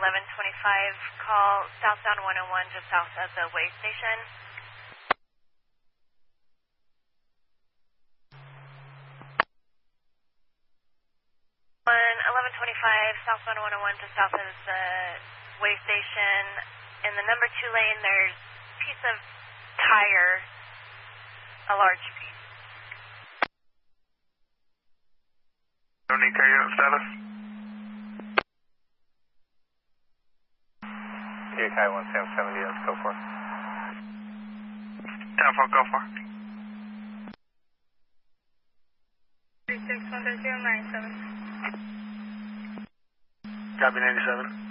1125, call southbound 101 just south of the way station. 1125, southbound 101 just south of the way station. In the number 2 lane, there's a piece of tire, a large piece. Don't need car unit status. DXI 1770, let's go for it. 10-4, go for. 361097. Copy 97.